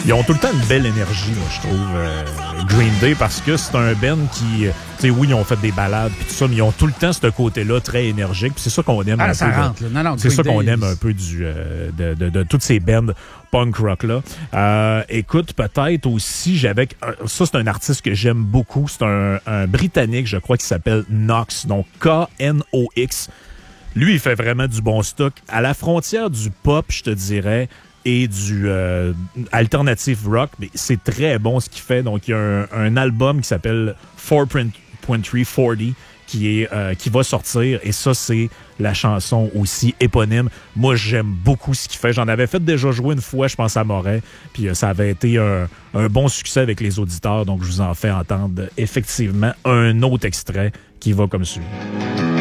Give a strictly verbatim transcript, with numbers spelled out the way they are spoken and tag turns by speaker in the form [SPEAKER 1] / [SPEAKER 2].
[SPEAKER 1] Ils ont tout le temps une belle énergie, là, je trouve, euh, Green Day, parce que c'est un band qui, tu sais, oui, ils ont fait des balades puis tout ça, mais ils ont tout le temps ce côté-là très énergique. Puis c'est ça qu'on aime
[SPEAKER 2] ah,
[SPEAKER 1] un
[SPEAKER 2] ça
[SPEAKER 1] peu.
[SPEAKER 2] rentre,
[SPEAKER 1] De,
[SPEAKER 2] non, non,
[SPEAKER 1] c'est
[SPEAKER 2] Green
[SPEAKER 1] ça qu'on
[SPEAKER 2] Day,
[SPEAKER 1] aime un peu du euh, de, de, de toutes ces bands punk rock là. Euh, écoute, peut-être aussi, j'avais ça, c'est un artiste que j'aime beaucoup. C'est un, un Britannique, je crois, qui s'appelle Knox, donc K N O X. Lui, il fait vraiment du bon stock. À la frontière du pop, je te dirais, et du euh, alternative rock, mais c'est très bon ce qu'il fait. Donc, il y a un, un album qui s'appelle four point three forty qui est euh, qui va sortir, et ça, c'est la chanson aussi éponyme. Moi, j'aime beaucoup ce qu'il fait. J'en avais fait déjà jouer une fois, je pense, à Moret, puis euh, ça avait été un, un bon succès avec les auditeurs, donc je vous en fais entendre effectivement un autre extrait qui va comme suit.